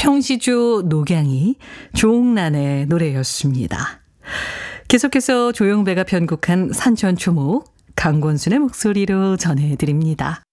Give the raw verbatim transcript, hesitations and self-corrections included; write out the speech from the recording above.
평시조 녹양이 조옥란의 노래였습니다. 계속해서 조영배가 편곡한 산천초목 강권순의 목소리로 전해드립니다.